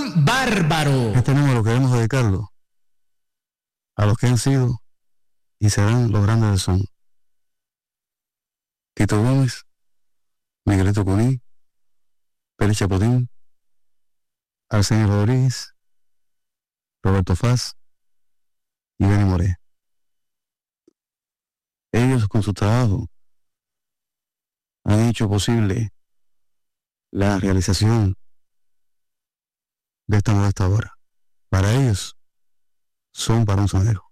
son bárbaros. Este número queremos dedicarlo a los que han sido y serán los grandes del son. Tito Gómez, Miguelito Cuní, Pérez Chapotín, Arsenio Rodríguez, Roberto Faz y Benny Moré. Ellos con su trabajo han hecho posible la realización de esta modesta obra. Para ellos, son para un sonero.